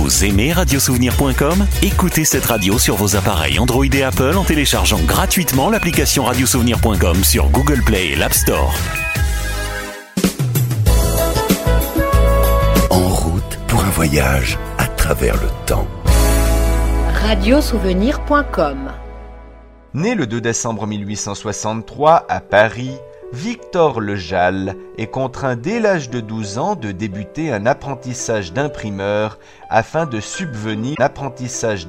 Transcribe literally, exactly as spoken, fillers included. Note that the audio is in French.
Vous aimez radiosouvenir point com ? Écoutez cette radio sur vos appareils Android et Apple en téléchargeant gratuitement l'application radiosouvenir point com sur Google Play et l'App Store. En route pour un voyage à travers le temps. radiosouvenir point com. Né le deux décembre mille huit cent soixante-trois à Paris, Victor Lejalle est contraint dès l'âge de douze ans de débuter un apprentissage d'imprimeur afin de subvenir à l'apprentissage